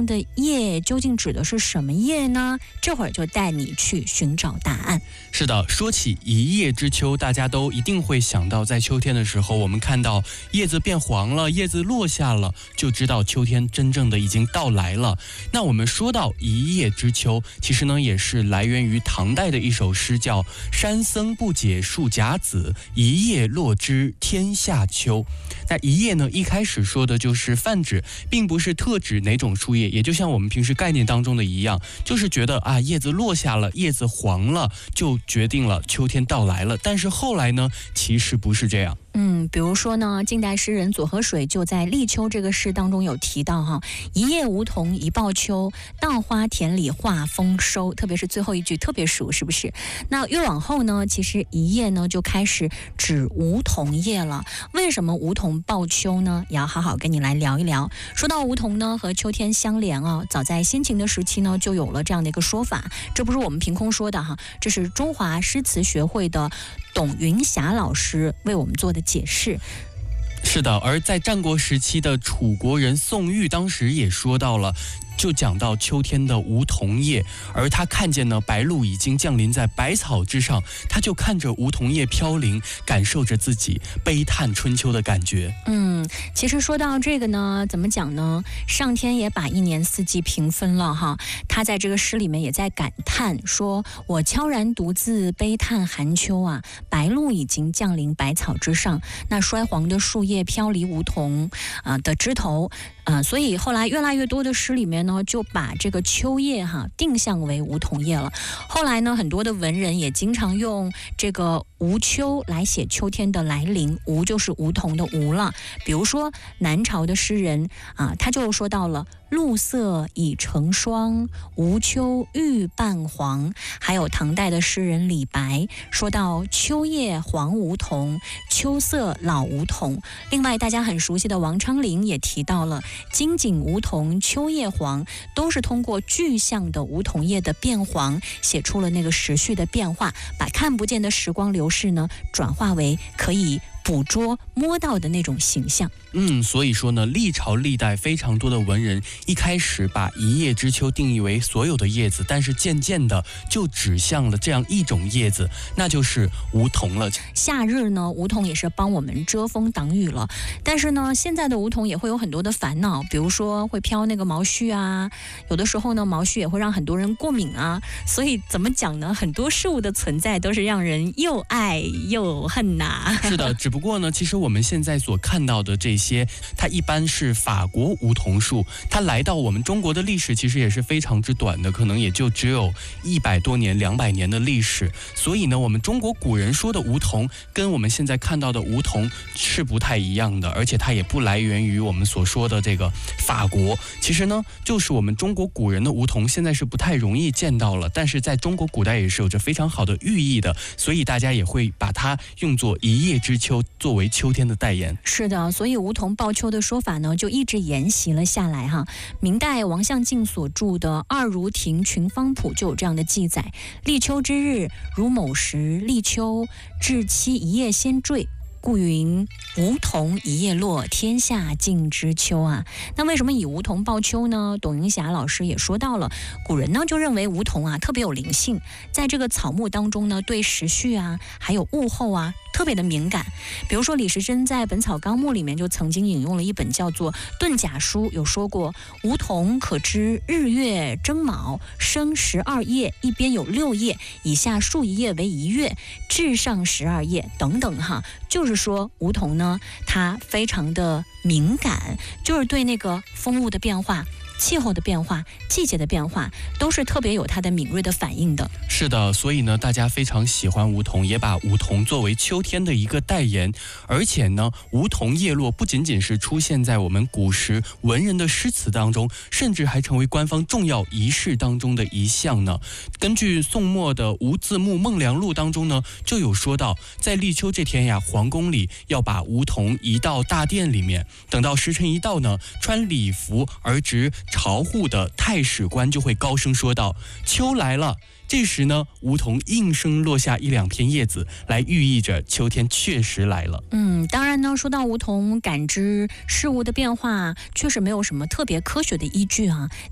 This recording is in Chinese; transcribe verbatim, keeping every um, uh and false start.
中的叶究竟指的是什么叶呢？这会儿就带你去寻找答案。 是的，说起一叶知秋，大家都一定会想到，在秋天的时候，我们看到叶子变黄了，叶子落下了，就知道秋天真正的已经到来了。那我们说到一叶知秋，其实呢也是来源于唐代的一首诗，叫山僧不解树甲子，一叶落知天下秋。那一叶呢，一开始说的就是泛指，并不是特指哪种树叶，也就像我们平时概念当中的一样，就是觉得啊，叶子落下了，叶子黄了，就决定了秋天到来了。但是后来呢，其实不是这样。 嗯，比如说呢，近代诗人左河水就在《立秋》这个诗当中有提到哈，一叶梧桐一报秋，稻花田里话丰收。特别是最后一句特别熟，是不是？那越往后呢，其实一叶呢就开始指梧桐叶了。为什么梧桐报秋呢？也要好好跟你来聊一聊。说到梧桐呢，和秋天相连啊，早在先秦的时期呢，就有了这样的一个说法。这不是我们凭空说的哈，这是中华诗词学会的董云霞老师为我们做的解释。 是的，而在战国时期的楚国人宋玉当时也说到了，就讲到秋天的梧桐叶，而他看见呢白露已经降临在百草之上，他就看着梧桐叶飘零，感受着自己悲叹春秋的感觉。 嗯，其实说到这个呢，怎么讲呢？上天也把一年四季平分了哈，他在这个诗里面也在感叹说：“我悄然独自悲叹寒秋啊，白露已经降临百草之上，那衰黄的树叶飘离梧桐啊、呃、的枝头。”呃，所以后来越来越多的诗里面呢，就把这个秋叶哈定向为梧桐叶了。后来呢，很多的文人也经常用这个梧秋来写秋天的来临，梧就是梧桐的梧了。比如说南朝的诗人啊，他就说到了露色已成霜，梧秋欲半黄。还有唐代的诗人李白说到秋叶黄梧桐，秋色老梧桐。另外大家很熟悉的王昌龄也提到了金井梧桐秋叶黄，都是通过具象的梧桐叶的变黄，写出了那个时序的变化，把看不见的时光流逝呢，转化为可以捕捉摸到的那种形象。 嗯，所以说呢，历朝历代非常多的文人一开始把一叶知秋定义为所有的叶子，但是渐渐的就指向了这样一种叶子，那就是梧桐了。 夏日呢，梧桐也是帮我们遮风挡雨了，但是呢，现在的梧桐也会有很多的烦恼，比如说会飘那个毛絮啊，有的时候呢，毛絮也会让很多人过敏啊，所以怎么讲呢？很多事物的存在都是让人又爱又恨呐。 是的，只不过呢，其实我们现在所看到的这些，它一般是法国梧桐树，它来到我们中国的历史其实也是非常之短的，可能也就只有一百多年、两百年的历史。所以呢，我们中国古人说的梧桐，跟我们现在看到的梧桐是不太一样的，而且它也不来源于我们所说的这个法国。其实呢，就是我们中国古人的梧桐，现在是不太容易见到了，但是在中国古代也是有着非常好的寓意的，所以大家也会把它用作一叶知秋，作为秋天的代言。 是的，所以梧桐报秋的说法呢，就一直沿袭了下来哈。明代王象敬所著的《二如亭群芳谱》就有这样的记载：立秋之日，如某时立秋，至期一叶先坠。故云梧桐一叶落，天下尽知秋啊。那为什么以梧桐报秋呢？董云霞老师也说到了，古人呢就认为梧桐啊特别有灵性，在这个草木当中呢，对时序啊，还有物候啊，特别的敏感。比如说李时珍在《本草纲目》里面就曾经引用了一本叫做《遁甲书》，有说过梧桐可知日月征卯，生十二叶，一边有六叶，以下数一叶为一月，至上十二叶等等哈。就是说梧桐呢，它非常的敏感，就是对那个风物的变化、气候的变化、季节的变化，都是特别有它的敏锐的反应的。 是的，所以呢，大家非常喜欢梧桐，也把梧桐作为秋天的一个代言。而且呢，梧桐叶落不仅仅是出现在我们古时文人的诗词当中，甚至还成为官方重要仪式当中的一项呢。根据宋末的吴自牧《孟良录》当中呢，就有说到，在立秋这天呀，皇宫里要把梧桐移到大殿里面，等到时辰一到呢，穿礼服而值朝户的太史官就会高声说道：“秋来了。”这时呢，梧桐应声落下一两片叶子，来寓意着秋天确实来了。 嗯，当然呢，说到梧桐感知事物的变化，确实没有什么特别科学的依据啊。